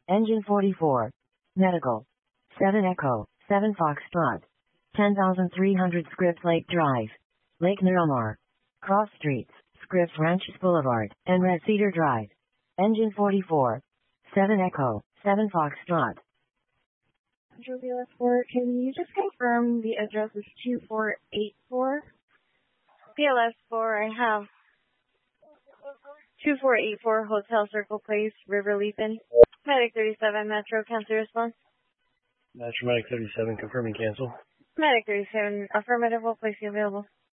Engine 44. Medical. 7 Echo, 7 Foxtrot. 10,300 Scripps Lake Drive. Lake Miramar. Cross Streets, Scripps Ranches Boulevard, and Red Cedar Drive. Engine 44. 7 Echo, 7 Foxtrot. BLS4, can you just confirm the address is 2484? BLS4, I have 2484 Hotel Circle Place, River Leapin. Medic 37, Metro, cancel response. Metro Medic 37, confirming cancel. Medic 37, affirmative, will place you available.